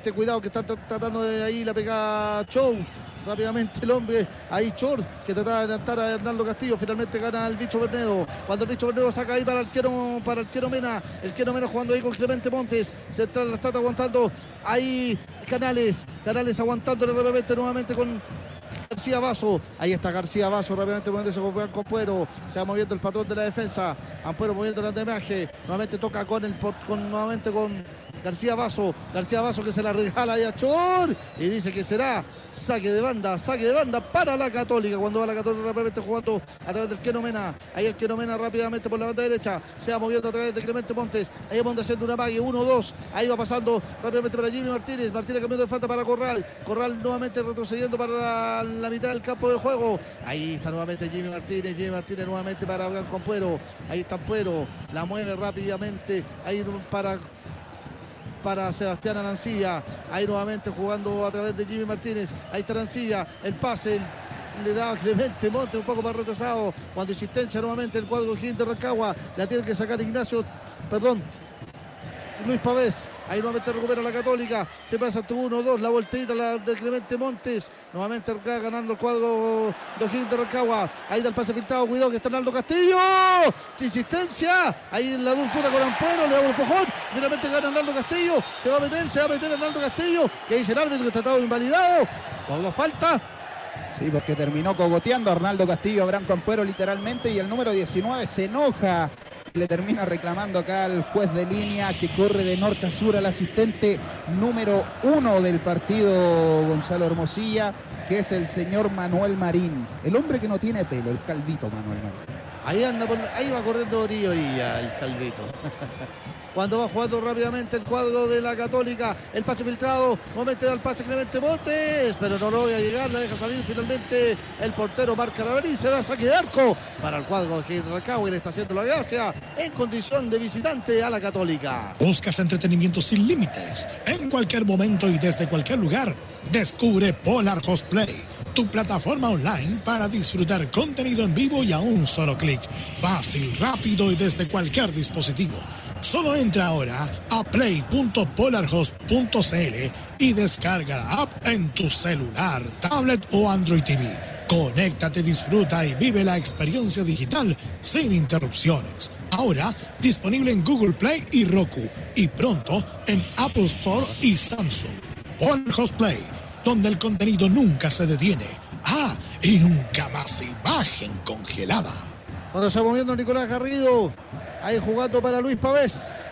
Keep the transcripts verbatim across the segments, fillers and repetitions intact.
rápidamente, cuidado que está tratando de ahí la pegada Show. Rápidamente el hombre, ahí Chor, que trataba de adelantar a Hernando Castillo, finalmente gana el Bicho Bernedo. Cuando el Bicho Bernedo saca ahí para el Quiero, para el Quiero Mena, el Quiero Mena jugando ahí con Clemente Montes, se está, la está aguantando ahí Canales, Canales aguantándole rápidamente nuevamente con García Vaso, ahí está García Vaso, rápidamente moviéndose con Blanco Ampuero, se va moviendo el patrón de la defensa, Ampuero moviendo el andamiaje, nuevamente toca con el con, nuevamente con García Vaso, García Vaso que se la regala ahí a Chor y dice que será saque de banda, saque de banda para la Católica, cuando va la Católica rápidamente jugando a través del Quiero Mena, ahí el Quiero Mena rápidamente por la banda derecha, se va moviendo a través de Clemente Montes, ahí Montes haciendo una magia, uno dos, ahí va pasando rápidamente para Jimmy Martínez, Martínez cambiando de falta para Corral, Corral nuevamente retrocediendo para la, la mitad del campo de juego, ahí está nuevamente Jimmy Martínez, Jimmy Martínez nuevamente para Blanco Ampuero, ahí está Ampuero, la mueve rápidamente, ahí para para Sebastián Arancilla, ahí nuevamente jugando a través de Jimmy Martínez, ahí está Arancilla, el pase, el, le da Clemente Montes un poco más retrasado, cuando insistencia nuevamente el cuadro de Rancagua, la tiene que sacar Ignacio, perdón, Luis Pavés, ahí nuevamente recupera la Católica, se pasa ante uno dos, la volterita la de Clemente Montes, nuevamente acá ganando el cuadro de O'Higgins de Rancagua, ahí da el pase filtrado, cuidado que está Hernando Castillo, sin insistencia, ahí en la dulzura con Ampuero, le da un empujón, finalmente gana Hernando Castillo, se va a meter, se va a meter Hernando Castillo, que dice el árbitro que está tratado invalidado, con la falta. Sí, porque terminó cogoteando a Hernando Castillo a Branco Ampuero literalmente, y el número diecinueve se enoja. Le termina reclamando acá al juez de línea que corre de norte a sur al asistente número uno del partido, Gonzalo Hermosilla, que es el señor Manuel Marín. El hombre que no tiene pelo, el calvito Manuel Marín. Ahí anda, por, ahí va corriendo orilla orilla el calvito. Cuando va jugando rápidamente el cuadro de la Católica, el pase filtrado, nuevamente da el pase Clemente Montes, pero no logra llegar, la deja salir finalmente el portero marca la y será saque de arco para el cuadro de Rancagua y le está haciendo la gracia en condición de visitante a la Católica. ¿Buscas entretenimiento sin límites? En cualquier momento y desde cualquier lugar, descubre Polar Host Play, tu plataforma online para disfrutar contenido en vivo y a un solo clic. Fácil, rápido y desde cualquier dispositivo. Solo entra ahora a play punto polarhost punto c l y descarga la app en tu celular, tablet o Android T V. Conéctate, disfruta y vive la experiencia digital sin interrupciones. Ahora disponible en Google Play y Roku y pronto en Apple Store y Samsung. Polarhost Play, donde el contenido nunca se detiene. Ah, y nunca más imagen congelada. Cuando se va moviendo Nicolás Garrido, ahí jugando para Luis Pavés.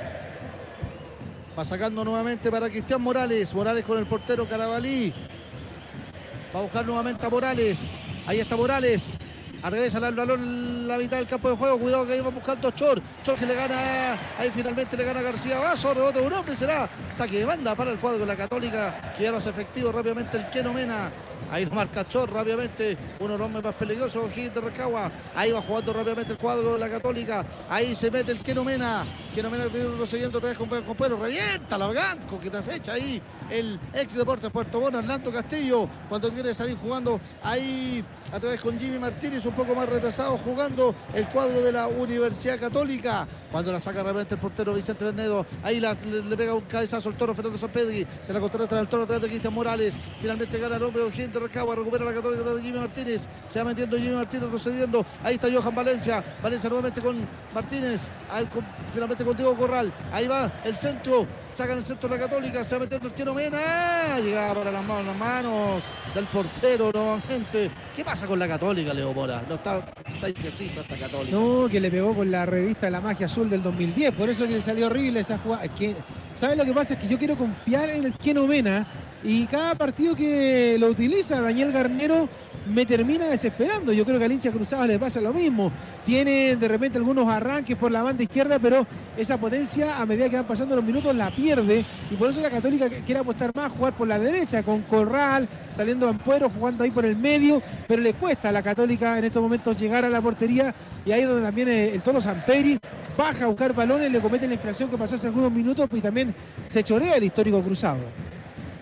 Va sacando nuevamente para Cristian Morales. Morales con el portero Carabalí. Va a buscar nuevamente a Morales. Ahí está Morales. Atraviesa el balón en la mitad del campo de juego. Cuidado que ahí va buscando Chor. Chor que le gana. Ahí finalmente le gana García Vaso. Rebote de un hombre. Será saque de banda para el cuadro de la Católica, que ya lo hace efectivo rápidamente el Quiero Mena. Ahí lo marca Chor rápidamente. Uno de los hombres más peligrosos, O'Higgins de Rancagua. Ahí va jugando rápidamente el cuadro de la Católica. Ahí se mete el Quiero Mena. Quiero Mena siguiendo otra vez con, con Pueblo. Revienta la Blanco que te acecha ahí el ex Deportes Puerto Bono, Hernando Castillo. Cuando quiere salir jugando ahí a través con Jimmy Martínez, un poco más retrasado, jugando el cuadro de la Universidad Católica. Cuando la saca realmente el portero Vicente Bernedo, ahí la, le, le pega un cabezazo al toro Fernando Sampedri, se la contrata al toro a través de Cristian Morales. Finalmente gana el hombre O'Higgins de Rancagua, recupera la Católica de Jimmy Martínez, se va metiendo Jimmy Martínez retrocediendo. Ahí está Johan Valencia, Valencia nuevamente con Martínez, ahí, con, finalmente con Diego Corral. Ahí va el centro, sacan el centro de la Católica, se va metiendo el Quiero Mena, llegaba para las manos, las manos del portero nuevamente. ¿Qué pasa con la Católica, Leo Mora? No está, está imprecisa esta Católica. No, que le pegó con la revista La Magia Azul del dos mil diez, por eso que le salió horrible esa jugada. Que, ¿sabes lo que pasa? Es que yo quiero confiar en el Quiero Mena y cada partido que lo utiliza Daniel Garnero me termina desesperando. Yo creo que al hincha cruzado le pasa lo mismo. Tiene de repente algunos arranques por la banda izquierda, pero esa potencia a medida que van pasando los minutos la pierde, y por eso la Católica quiere apostar más, jugar por la derecha con Corral, saliendo Ampuero, jugando ahí por el medio, pero le cuesta a la Católica en estos momentos llegar a la portería, y ahí es donde también el Toro Sampedri baja a buscar balones, le comete la infracción que pasó hace algunos minutos y también se chorea el histórico cruzado.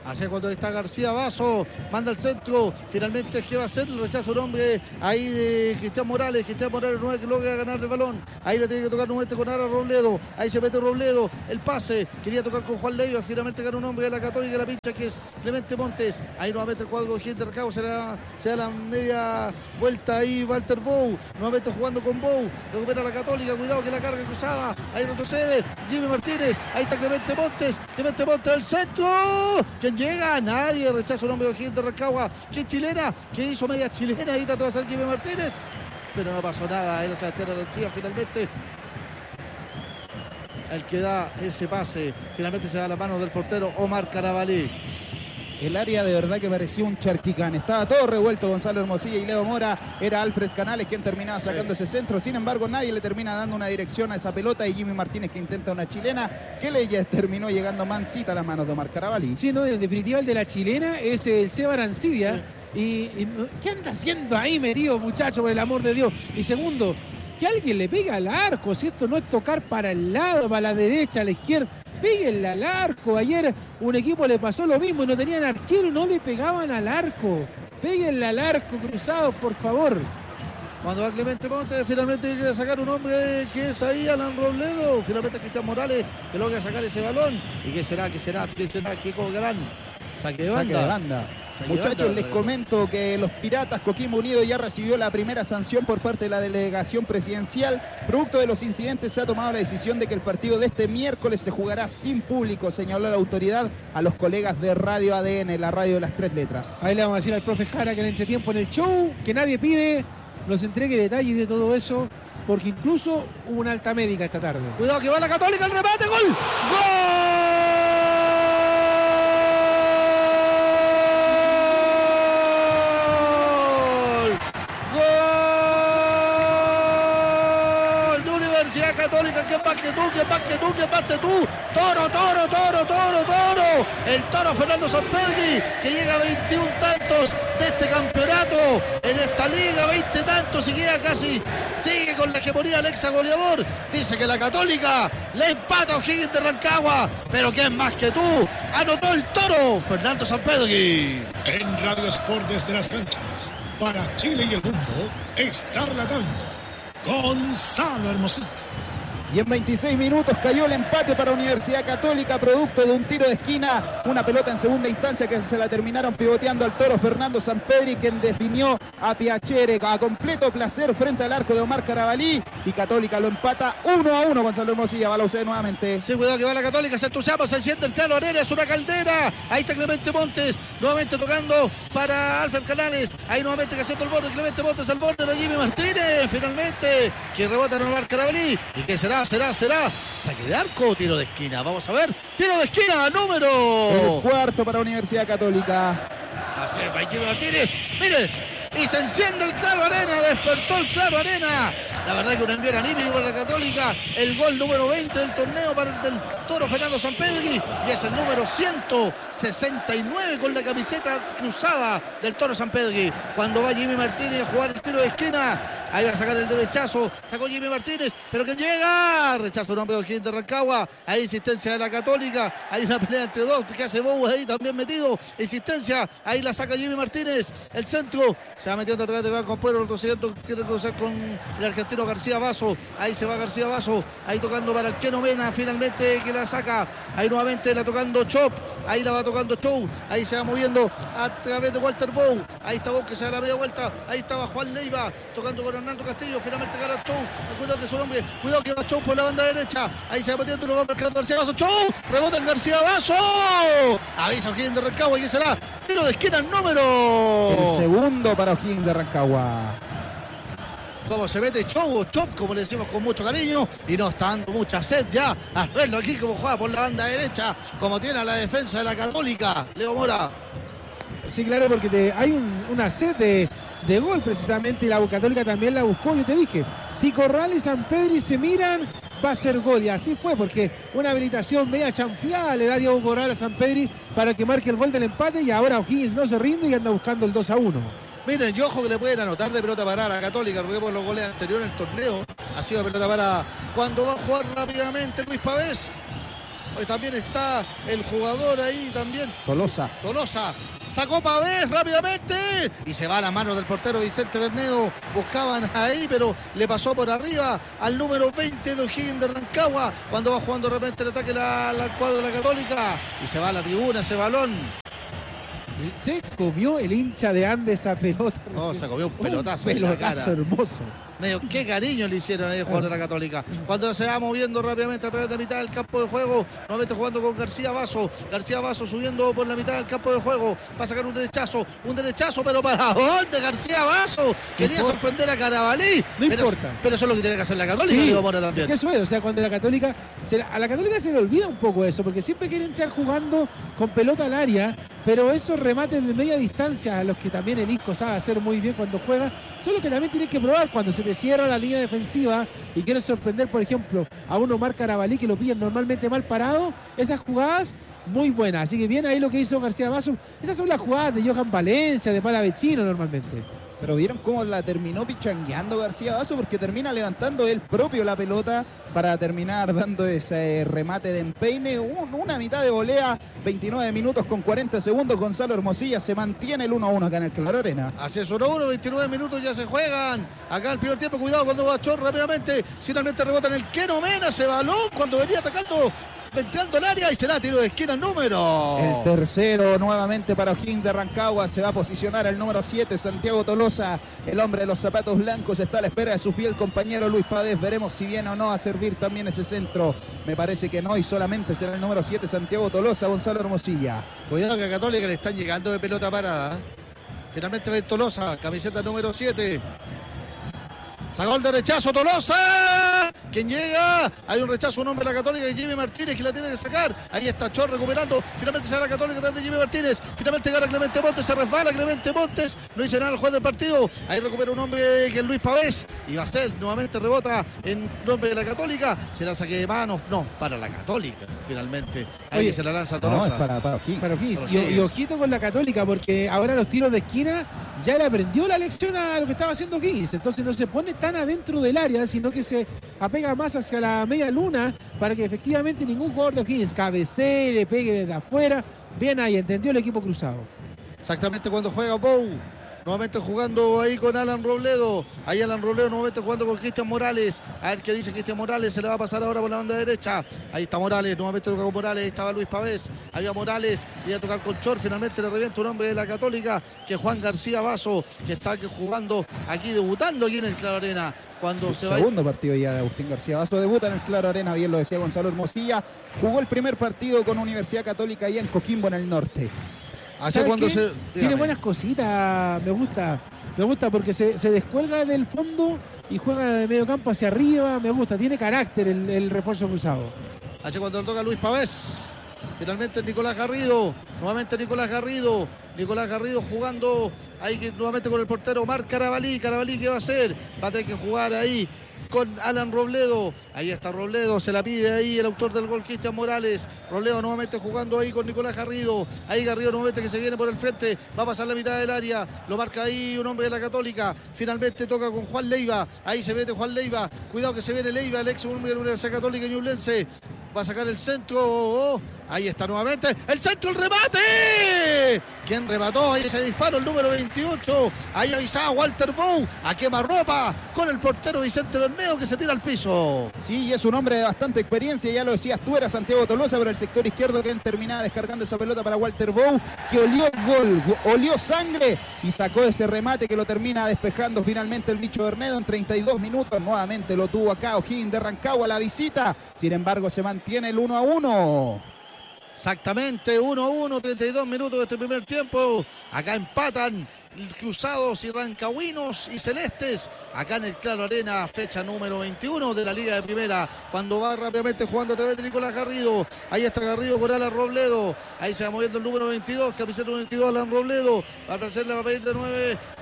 Así es cuando está García Vaso, manda el centro, finalmente ¿qué va a hacer? El rechazo un hombre ahí de Cristian Morales, Cristian Morales no es que logra ganar el balón, ahí le tiene que tocar nuevamente con Ara Robledo, ahí se mete Robledo, el pase, quería tocar con Juan Leiva, finalmente gana un hombre de la Católica de la pincha que es Clemente Montes, ahí nuevamente el cuadro de Gente Recabo, se da, se da la media vuelta ahí Walter Bou, nuevamente jugando con Bou, recupera la Católica, cuidado que la carga cruzada, ahí retrocede, Jimmy Martínez, ahí está Clemente Montes, Clemente Montes del centro, ¿quién llega? Nadie, rechaza un hombre de O'Higgins de Rancagua, ¿quién chilena? ¿Quién hizo media chilena? Ahí trató de hacer Jimmy Martínez, pero no pasó nada, era Sebastián Arancía finalmente. El que da ese pase, finalmente se da a la mano del portero Omar Carabalí. El área de verdad que parecía un charquicán. Estaba todo revuelto, Gonzalo Hermosilla y Leo Mora. Era Alfred Canales quien terminaba sacando sí. ese centro. Sin embargo, nadie le termina dando una dirección a esa pelota. Y Jimmy Martínez que intenta una chilena que le ya terminó llegando mansita a las manos de Omar Carabalí. Sí, no, en definitiva el de la chilena es el Seba Arancibia. Sí. Y, y ¿qué anda haciendo ahí metido, muchacho, por el amor de Dios? Y segundo, que alguien le pega al arco. Si esto no es tocar para el lado, para la derecha, a la izquierda. Péguenle al arco. Ayer un equipo le pasó lo mismo, no tenían arquero y no le pegaban al arco. Péguenle al arco cruzado, por favor. Cuando va Clemente Montes, finalmente quiere sacar un hombre que es ahí, Alan Robledo. Finalmente Cristian Morales que logra sacar ese balón. ¿Y qué será? ¿Qué será? ¿Qué será? ¿Qué colgarán? Saque de banda. Saque de banda. Muchachos, les comento que los Piratas Coquimbo Unido ya recibió la primera sanción por parte de la delegación presidencial. Producto de los incidentes se ha tomado la decisión de que el partido de este miércoles se jugará sin público, señaló la autoridad a los colegas de Radio A D N, la radio de las tres letras. Ahí le vamos a decir al profe Jara que en entretiempo en el show, que nadie pide, nos entregue detalles de todo eso, porque incluso hubo una alta médica esta tarde. Cuidado que va la Católica, el remate, gol. ¡Gol! Católica, ¿quién más que tú? ¿Quién más que tú? ¿Quién más que tú? Toro, toro, toro, toro, toro. El toro Fernando Sampedri, que llega a veintiún tantos de este campeonato, en esta liga, veinte tantos y queda casi, sigue con la hegemonía del ex goleador. Dice que la Católica le empata a O'Higgins de Rancagua, pero ¿quién más que tú? Anotó el toro Fernando Sampedri. En Radio Sport desde las canchas, para Chile y el mundo, está relatando Gonzalo Hermosilla. Y en veintiséis minutos cayó el empate para Universidad Católica, producto de un tiro de esquina, una pelota en segunda instancia que se la terminaron pivoteando al toro Fernando Sampedri, quien definió a Piacere a completo placer frente al arco de Omar Carabalí, y Católica lo empata uno a uno. Gonzalo Hermosilla, va la U C nuevamente. Sí, cuidado que va la Católica, se entusiasma, se enciende el claro arena, es una caldera. Ahí está Clemente Montes, nuevamente tocando para Alfred Canales, ahí nuevamente que haciendo el borde, Clemente Montes al borde de Jimmy Martínez, finalmente, que rebota en Omar Carabalí, y que será será, será saque de arco, tiro de esquina, vamos a ver, tiro de esquina, número el cuarto para Universidad Católica. Así es, Jimmy Martínez, mire, y se enciende el Claro Arena, despertó el Claro Arena. La verdad que un envío anímico para la Católica, el gol número veinte del torneo para el del toro Fernando Sampedri, y es el número ciento sesenta y nueve con la camiseta cruzada del toro Sampedri. Cuando va Jimmy Martínez a jugar el tiro de esquina, ahí va a sacar el derechazo, sacó Jimmy Martínez, pero que llega, rechazo un hombre de O'Higgins de Rancagua, hay insistencia de la Católica, hay una pelea entre dos, que hace Bobo ahí también metido, insistencia, ahí la saca Jimmy Martínez, el centro, se va metiendo atrás de Banco Pueblo, retrocediendo, quiere cruzar con el argentino García Vaso, ahí se va García Vaso, ahí tocando para el Keno Mena, finalmente que la saca, ahí nuevamente la tocando Chop, ahí la va tocando Chou, ahí se va moviendo a través de Walter Bou, ahí está Bou que se da la media vuelta, ahí estaba Juan Leiva, tocando con Arnaldo Castillo, finalmente gana Chou, cuidado que es un hombre, cuidado que va Chou por la banda derecha, ahí se va metiendo, lo va marcando García Vaso, Chou, rebota en García Vaso, avisa O'Higgins de Rancagua, y será tiro de esquina número el segundo para O'Higgins de Rancagua. Como se mete Chou, Chop, como le decimos con mucho cariño, y no está dando mucha sed ya al verlo aquí como juega por la banda derecha, como tiene a la defensa de la Católica, Leo Mora. Sí, claro, porque te, hay un, una sed de, de gol precisamente, y la Católica también la buscó. Yo te dije, si Corral y Sampedri se miran, va a ser gol, y así fue, porque una habilitación media chanfleada le da Diego Corral a Sampedri para que marque el gol del empate, y ahora O'Higgins no se rinde y anda buscando el dos a uno. Miren, y ojo que le pueden anotar de pelota parada a la Católica, recordemos los goles anteriores del torneo, ha sido pelota parada. Cuando va a jugar rápidamente Luis Pavés, eh, también está el jugador ahí también. Tolosa. Tolosa. Sacó Pavés rápidamente y se va a la mano del portero Vicente Bernedo. Buscaban ahí, pero le pasó por arriba al número veinte de O'Higgins de Rancagua cuando va jugando de repente el ataque al cuadro de la Católica y se va a la tribuna ese balón. Se comió el hincha de Andes esa pelota. No, se comió un pelotazo, un en la pelotazo cara. hermoso. Medio, qué cariño le hicieron ahí al jugador de la Católica. Cuando se va moviendo rápidamente a través de la mitad del campo de juego, nuevamente jugando con García Basso. García Basso subiendo por la mitad del campo de juego. Va a sacar un derechazo, un derechazo, pero ¿para dónde García Basso? Quería no sorprender a Carabalí. No pero, importa. Pero eso es lo que tiene que hacer la Católica, Sí, digo, Mora también. es que eso es, o sea, cuando la Católica, se, a la Católica se le olvida un poco eso, porque siempre quiere entrar jugando con pelota al área, pero esos remates de media distancia, a los que también el Isco sabe hacer muy bien cuando juega, son los que también tienen que probar cuando se le cierra la línea defensiva y quiere sorprender, por ejemplo, a un Omar Carabalí que lo pillan normalmente mal parado. Esas jugadas muy buenas, así que bien ahí lo que hizo García Basso. Esas son las jugadas de Johan Valencia, de Palavecino normalmente. Pero vieron cómo la terminó pichangueando García Basso, porque termina levantando él propio la pelota para terminar dando ese remate de empeine. Un, una mitad de volea, veintinueve minutos con cuarenta segundos. Gonzalo Hermosilla, se mantiene el uno a uno acá en el Claro Arena. Así es, uno a uno, veintinueve minutos ya se juegan. Acá el primer tiempo, cuidado cuando va Chor rápidamente. Finalmente rebota en el Keno Mena ese balón cuando venía atacando, entrando al área y será tiro de esquina el número. El tercero nuevamente para O'Higgins de Rancagua. Se va a posicionar el número siete, Santiago Tolosa. El hombre de los zapatos blancos está a la espera de su fiel compañero Luis Pavés. Veremos si viene o no a servir también ese centro. Me parece que no, y solamente será el número siete, Santiago Tolosa. Gonzalo Hermosilla. Cuidado que a Católica le están llegando de pelota parada. Finalmente ve Tolosa, camiseta número siete. Sacó el derechazo Tolosa. ¿Quién llega? Hay un rechazo, un hombre de la Católica y Jimmy Martínez que la tiene que sacar. Ahí está Chor recuperando. Finalmente se va la Católica detrás de Jimmy Martínez. Finalmente gana Clemente Montes. Se resbala Clemente Montes. No dice nada el juez del partido. Ahí recupera un hombre que es Luis Pavés. Y va a ser nuevamente rebota en nombre de la Católica. Se la saque de manos. No, para la Católica. Finalmente. Ahí Oye, se la lanza No, Tolosa. es para, para O'Higgins. Para O'Higgins. Para Y, O'Higgins. y ojito con la Católica, porque ahora los tiros de esquina ya le aprendió la lección a lo que estaba haciendo O'Higgins. Entonces no se pone tan adentro del área, sino que se apega más hacia la media luna para que efectivamente ningún jugador de O'Higgins cabecee, le pegue desde afuera. Bien ahí, entendió el equipo cruzado. Exactamente cuando juega Bou. Nuevamente jugando ahí con Alan Robledo. Ahí Alan Robledo nuevamente jugando con Cristian Morales. A ver qué dice Cristian Morales. Se le va a pasar ahora por la banda derecha. Ahí está Morales. Nuevamente toca con Morales. Ahí estaba Luis Pavés. Había Morales. Iba a tocar con Chor. Finalmente le revienta un hombre de la Católica, que es Juan García Basso, que está aquí jugando aquí, debutando aquí en el Claro Arena. Cuando se va. Segundo partido ya de Agustín García Basso, debuta en el Claro Arena, bien lo decía Gonzalo Hermosilla. Jugó el primer partido con Universidad Católica allá en Coquimbo, en el norte. Allá cuando qué? se. Tiene dígame. buenas cositas, me gusta. Me gusta porque se, se descuelga del fondo y juega de medio campo hacia arriba. Me gusta, tiene carácter el, el refuerzo cruzado. Allá cuando le toca Luis Pavés. Finalmente Nicolás Garrido. Nuevamente Nicolás Garrido. Nicolás Garrido jugando ahí que, nuevamente con el portero Omar Carabalí. Carabalí, ¿qué va a hacer? Va a tener que jugar ahí con Alan Robledo. Ahí está Robledo, se la pide ahí el autor del gol, Cristian Morales. Robledo nuevamente jugando ahí con Nicolás Garrido. Ahí Garrido nuevamente que se viene por el frente. Va a pasar la mitad del área. Lo marca ahí un hombre de la Católica. Finalmente toca con Juan Leiva. Ahí se mete Juan Leiva. Cuidado que se viene Leiva, el ex hombre de la Universidad Católica Ñublense. Va a sacar el centro. Oh, ahí está nuevamente. ¡El centro, el remate! ¿Quién remató? Ahí ese disparo, el número veintiocho. Ahí avisaba Walter Bou a quemarropa con el portero Vicente Bernedo que se tira al piso. Sí, y es un hombre de bastante experiencia, ya lo decías tú, era Santiago Tolosa, pero el sector izquierdo que terminaba descargando esa pelota para Walter Bou, que olió gol, olió sangre y sacó ese remate que lo termina despejando finalmente el bicho Bernedo en treinta y dos minutos. Nuevamente lo tuvo acá O'Higgins de Rancagua, la visita. Sin embargo, se mantiene el uno a uno. Exactamente, uno a uno, treinta y dos minutos de este primer tiempo. Acá empatan Cruzados y Rancagüinos y Celestes. Acá en el Claro Arena, fecha número veintiuno de la Liga de Primera. Cuando va rápidamente jugando a través de Nicolás Garrido. Ahí está Garrido con Alan Robledo. Ahí se va moviendo el número veintidós, camiseta veintidós, Alan Robledo. Va a aparecer, le va a pedir de nueve.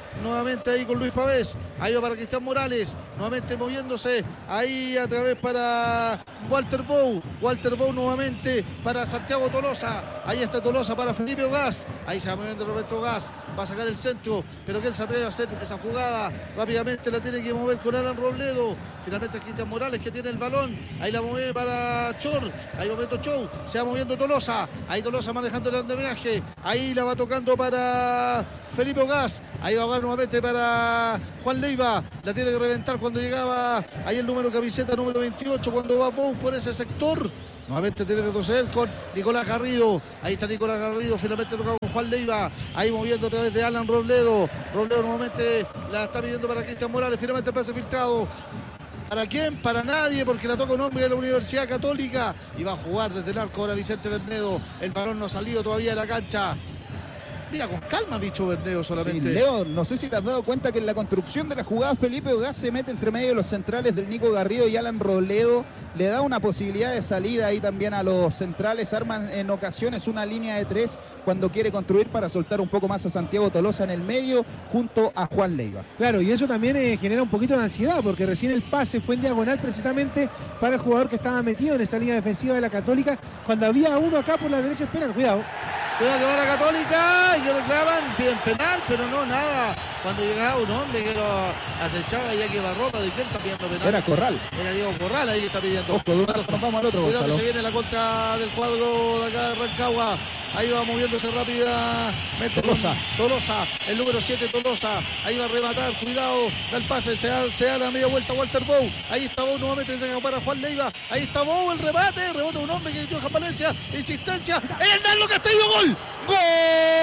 nuevamente ahí con Luis Pavés, ahí va para Cristian Morales, nuevamente moviéndose, ahí a través para Walter Bou, Walter Bou nuevamente para Santiago Tolosa, ahí está Tolosa para Felipe Ogaz, ahí se va moviendo Roberto Ogaz, va a sacar el centro, pero que él se atreve a hacer esa jugada, rápidamente la tiene que mover con Alan Robledo, finalmente es Cristian Morales que tiene el balón, ahí la mueve para Chor, ahí momento Chou, se va moviendo Tolosa, ahí Tolosa manejando el andamiaje, ahí la va tocando para Felipe Ogaz, ahí va a jugar nuevamente para Juan Leiva, la tiene que reventar cuando llegaba ahí el número camiseta número veintiocho, cuando va Bou por ese sector, nuevamente tiene que retroceder con Nicolás Garrido, ahí está Nicolás Garrido, finalmente toca con Juan Leiva, ahí moviendo a través de Alan Robledo, Robledo nuevamente la está pidiendo para Cristian Morales, finalmente el pase filtrado. ¿Para quién? Para nadie, porque la toca un hombre de la Universidad Católica y va a jugar desde el arco ahora Vicente Bernedo. El balón no ha salido todavía de la cancha. Mira, con calma, bicho Bernedo solamente. Sí, Leo, no sé si te has dado cuenta que en la construcción de la jugada Felipe Ogaz se mete entre medio de los centrales del Nico Garrido y Alan Robledo. Le da una posibilidad de salida ahí también a los centrales. Arman en ocasiones una línea de tres cuando quiere construir para soltar un poco más a Santiago Tolosa en el medio junto a Juan Leiva. Claro, y eso también eh, genera un poquito de ansiedad porque recién el pase fue en diagonal precisamente para el jugador que estaba metido en esa línea defensiva de la Católica. Cuando había uno acá por la derecha, esperan, cuidado. Cuidado que va la Católica y que reclaman, piden penal, pero no, nada. Cuando llegaba un hombre que lo acechaba ya que Barropa, ¿de quién está pidiendo penal? Era Corral. Era Diego Corral ahí que está pidiendo. Ojo, de un lado nos vamos al otro, Cuidado Gonzalo. que se viene la contra del cuadro de acá de Rancagua. Ahí va moviéndose rápidamente Tolosa. Tolosa, el número siete Tolosa. Ahí va a rematar, cuidado, da el pase, se da, se da la media vuelta Walter Bou. Ahí está Bou nuevamente, se saca para Juan Leiva. Ahí está Bou, el remate, rebota un hombre que dio Valencia, insistencia. ¡El Hernando Castillo, gol! ¡Gol!